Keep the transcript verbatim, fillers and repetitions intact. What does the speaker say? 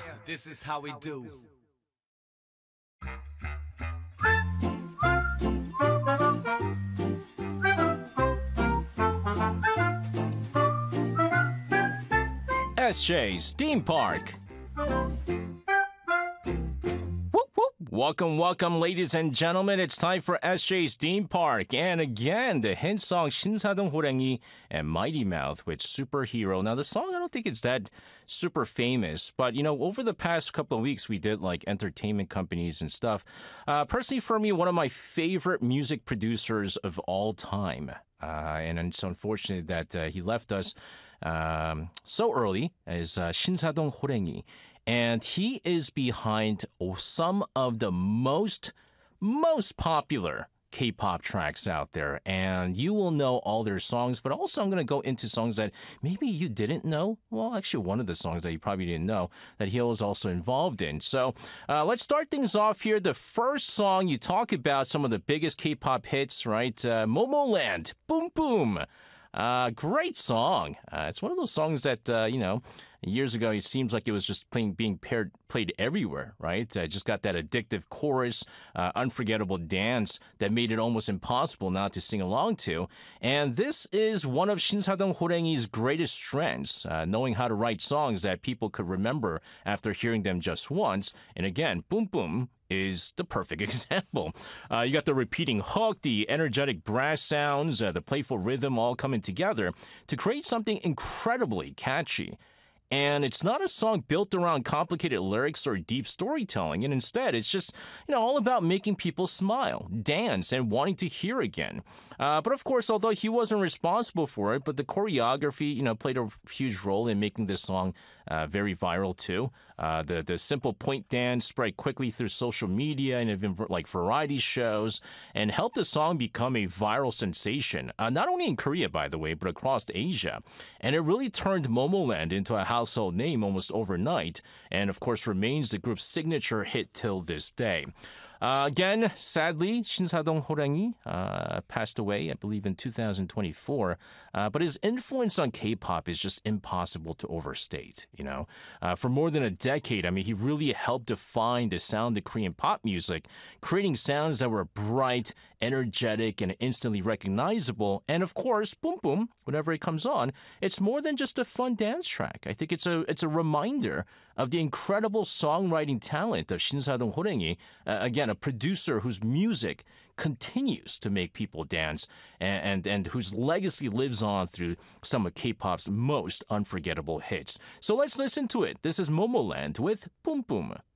this is how we do. S J's Theme Park. Whoop, whoop. Welcome, welcome, ladies and gentlemen. It's time for S J's Theme Park. And again, the hit song 신사동 호랭이 and Mighty Mouth with Superhero. Now, the song, I don't think it's that super famous, but, you know, over the past couple of weeks, we did like entertainment companies and stuff. Uh, personally, for me, one of my favorite music producers of all time. Uh, and it's unfortunate that uh, he left us um, so early, is uh, 신사동 호랭이. And he is behind oh, some of the most, most popular K-pop tracks out there. And you will know all their songs, but also I'm going to go into songs that maybe you didn't know. Well, actually, one of the songs that you probably didn't know that he was also involved in. So uh, let's start things off here. The first song, you talk about some of the biggest K-pop hits, right? Uh, Momoland, Boom Boom. Uh, great song. Uh, it's one of those songs that, uh, you know, years ago, it seems like it was just playing, being paired, played everywhere, right? Uh, just got that addictive chorus, uh, unforgettable dance that made it almost impossible not to sing along to. And this is one of 신사동 호랭이's greatest strengths, uh, knowing how to write songs that people could remember after hearing them just once. And again, Boom Boom is the perfect example. Uh, you got the repeating hook, the energetic brass sounds, uh, the playful rhythm all coming together to create something incredibly catchy. And it's not a song built around complicated lyrics or deep storytelling, and instead it's just, you know, all about making people smile, dance, and wanting to hear again. Uh, but of course, although he wasn't responsible for it, but the choreography, you know, played a huge role in making this song uh, very viral too. Uh, the the simple point dance spread quickly through social media and even like variety shows, and helped the song become a viral sensation. Uh, not only in Korea, by the way, but across Asia. And it really turned Momoland into a household name almost overnight, and of course remains the group's signature hit till this day. Uh, again, sadly, 신사동 호랭이 uh, passed away, I believe, in two thousand twenty-four. Uh, but his influence on K-pop is just impossible to overstate, you know. Uh, for more than a decade, I mean, he really helped define the sound of Korean pop music, creating sounds that were bright, energetic, and instantly recognizable. And of course, Boom Boom, whenever it comes on, it's more than just a fun dance track. I think it's a it's a reminder of the incredible songwriting talent of 신사동 호랭이. Uh, again, a producer whose music continues to make people dance and, and, and whose legacy lives on through some of K-pop's most unforgettable hits. So let's listen to it. This is Momoland with Boom Boom.